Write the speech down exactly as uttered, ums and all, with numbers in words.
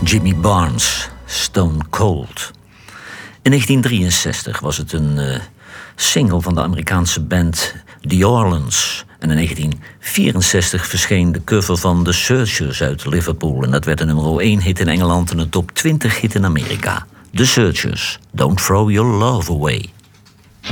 Jimmy Barnes, Stone Cold. In negentien drieënzestig was het een uh, single van de Amerikaanse band The Orleans. En in negentien vierenzestig verscheen de cover van The Searchers uit Liverpool. En dat werd een nummer één hit in Engeland en een top twintig hit in Amerika. The Searchers, Don't Throw Your Love Away.